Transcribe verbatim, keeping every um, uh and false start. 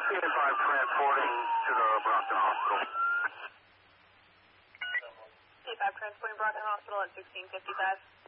P five transporting to the Brockton Hospital. P five transporting Brockton Hospital at sixteen fifty-five.